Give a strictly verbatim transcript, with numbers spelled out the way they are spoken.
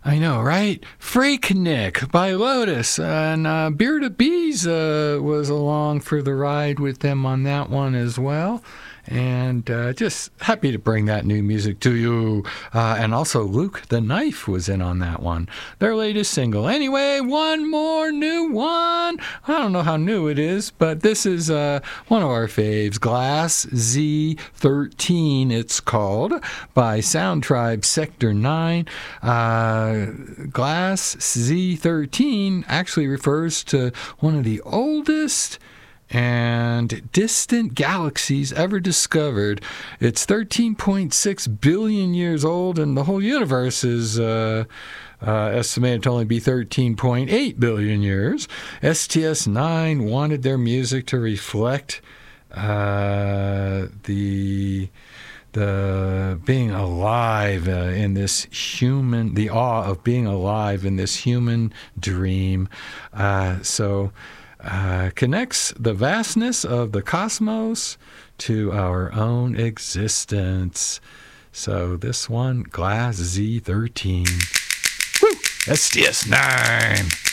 I know, right? Freaknik by Lotus. And uh, Beard of Bees uh, was along for the ride with them on that one as well. And uh, just happy to bring that new music to you. Uh, and also Luke the Knife was in on that one. Their latest single. Anyway, one more new one. I don't know how new it is, but this is uh, one of our faves. Glass Z thirteen, it's called, by Sound Tribe Sector nine. Uh, Glass Z thirteen actually refers to one of the oldest and distant galaxies ever discovered. It's thirteen point six billion years old, and the whole universe is uh, uh, estimated to only be thirteen point eight billion years. S T S nine wanted their music to reflect uh, the the being alive uh, in this human, the awe of being alive in this human dream. Uh, so Uh, connects the vastness of the cosmos to our own existence. So this one, Glass Z thirteen. Woo! S T S nine.